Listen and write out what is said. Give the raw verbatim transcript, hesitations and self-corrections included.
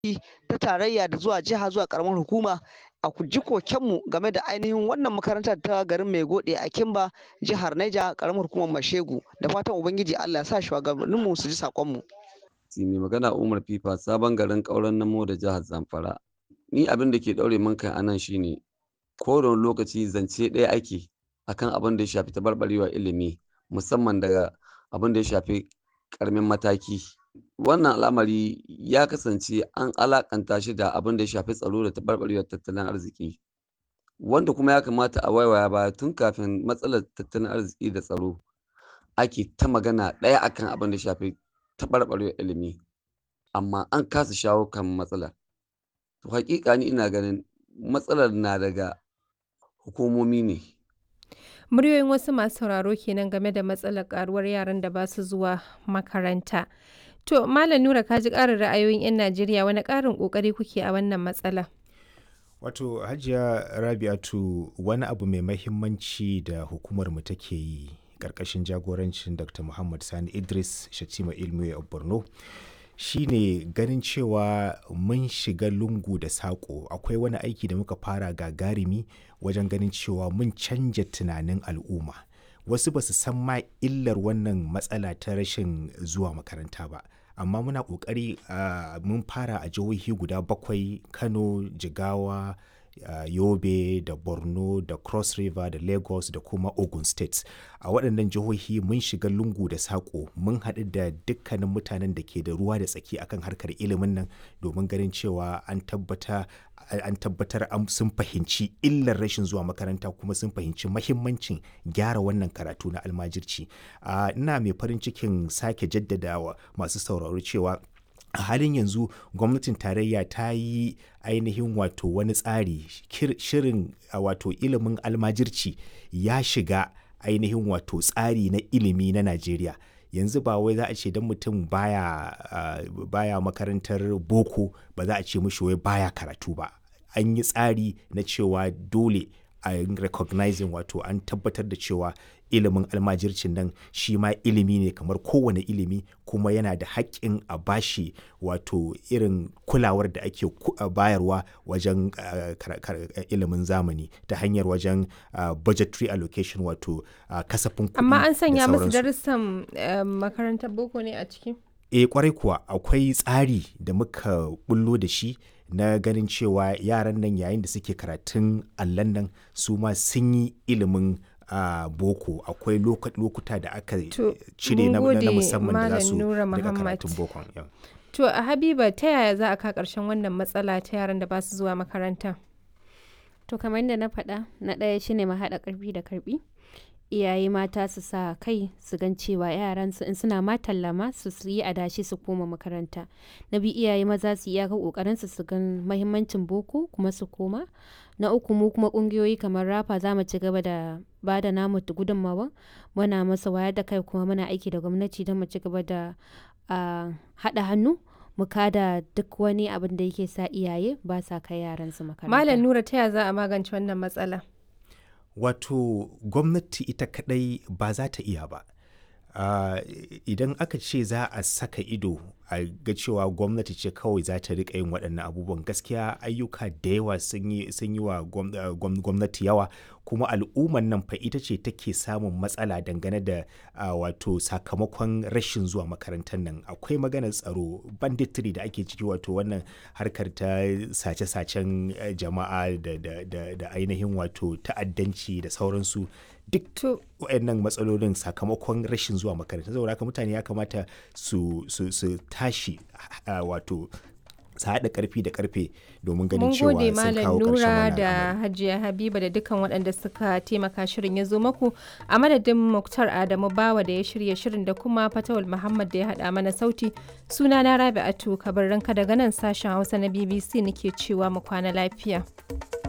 ta tarayya da zuwa jiha zuwa ƙaramar hukuma a ji kokenmu game da ainihin wannan makarantar ta garin Maigode a Kimba jihar Niger ƙaramar hukumar Mashegu da fatan Ubangiji Allah ya sa shugabanninmu su ji saƙonmu. Mai magana Umar Fifa sabon garin ƙauren Namo da jihar Zamfara. Ni abin da ke ɗaure min kai anan shine ko da wani lokaci zance ɗaya ake akan abin da ya shafi taɓarɓarewar ilimi musamman daga abin da ya shafi ƙaramin mataki. Wannan al'amari ya kasance an alaƙanta shi da abin da ya shafi tsaro da taɓarɓarewar tattalin arziki, wanda kuma ya kamata a waiwaya baya tun kafin matsalar tattalin arziki da tsaro ake ta magana ɗaya akan abin da ya shafi taɓarɓarewar ilimi, amma an kasa shawo kan matsalar. To haƙiƙa ni ina ganin matsalar na daga hukumomi ne. Muryoyin wasu masu sauraro kenan game da matsalar ƙaruwar yaran da ba su zuwa makaranta. To Malam Nura ka ji ƙarin ra'ayoyin 'yan Najeriya wani ƙarin ƙoƙari kuke a wannan matsala? Wato Hajiya Rabi'atu wani abu mai mahimmanci da hukumarmu take yi ƙarƙashin jagorancin Dr. Muhammad Sani Idris Shatima Ilmiya a Borno shine ganin cewa mun shiga lungu da saƙo. Akwai wani aiki da muka fara gagarumi wajen ganin cewa mun canja tunanin al'umma. Wasu ba su san ma illar wannan matsala ta rashin zuwa makaranta ba. Amma muna ƙoƙari uh, mun fara a jihohi guda bakwai: Kano, Jigawa, uh, Yobe da Borno da Cross River da Lagos da kuma Ogun State. A waɗannan jihohi mun shiga lungu da saƙo, mun haɗu da dukkanin mutanen da ke da ruwa da tsaki akan harkar ilimin nan domin ganin cewa an tabbata an tabbatar sun fahimci illar rashin zuwa makaranta kuma sun fahimci mahimmancin gyara wannan karatu na almajirci. Uh, ina mai farin cikin sake jaddadawa masu sauraro cewa a halin yanzu gwamnatin tarayya ta yi ainihin wato wani tsari shirin wato ilimin almajirci ya shiga ainihin wato tsari na ilimi na Najeriya. Yanzu ba wai za a ce don mutum baya, uh, baya makarantar boko ba za a ce mishi wai baya karatu ba. An yi tsari na cewa dole a recognizing wato an tabbatar da cewa ilimin almajircin nan shi ma ilimi ne kamar kowane ilimi kuma yana da haƙƙin a bashi wato irin kulawar da ake bayarwa wajen uh, ilimin zamani ta hanyar wajen uh, budgetary allocation wato uh, kasafin kuɗi. Amma an sanya musu darussan uh, makarantar boko ne a ciki? Eh kwarai kuwa akwai tsari da muka bullo da shi na ganin cewa yaran nan yayin da suke karatun allan nan su ma sun yi ilimin uh, boko. Akwai lokuta da aka cire na, na musamman da za su daga karatun boko. Yeah. To a Habiba ta yaya za a ka ƙarshen wannan matsala ta yaran da ba su zuwa makaranta? To kamar yadda na faɗa, na ɗaya shine mu haɗa ƙarfi da karɓi. Iyaye mata su sa kai su gan cewa yaransu in suna ma tallama su yi adashi su koma makaranta. Na biyu iyaye maza su iyaka kokarin su su gan mahimmancin boko kuma su koma. Na uku mu kuma kungiyoyi kamar Rafa za mu ci gaba da ba da namu gudunmawa, muna masa wayar da kai kuma muna aiki da gwamnati don mu ci gaba da uh, haɗa hannu mu kada duk wani abin da yake sa iyaye ba sa kai yaransu makaranta. Malam Nura ta yaya za a magance wannan matsala? Wato gwamnati ita kadai ba za ta iya ba. Uh, idan aka ce za a saka ido a ga cewa gwamnati ce kawai za ta riƙa yin waɗannan abubuwan, gaskiya ayyuka da yawa sun yi wa gwamnati yawa, kuma al'ummar nan fa ita ce take samun matsala dangane da uh, wato sakamakon rashin zuwa makarantar nan. Akwai maganar tsaro, banditry da ake ciki, wato wannan harkar ta sace-sacen jama'a da, da, da, da ainihin wato ta'addanci da sauransu. Duk waɗannan matsalolin sakamakon rashin zuwa makaranta. Saboda haka mutane ya kamata su, su, su tashi uh, wato su haɗa ƙarfi da ƙarfe domin ganin cewa sun kawo ƙarshen wannan al'amari. Mun gode Malam Nura da Hajiya Habiba da dukkan waɗanda suka taimaka shirin ya zo maku. A madadin Muktar Adamu Bawa da ya shirya shirin da kuma Fatawul Muhammad da ya haɗa mana sauti. Suna na Rabi'atu Kabarranka daga nan sashen Hausa na B B C nake cewa mu kwana lafiya.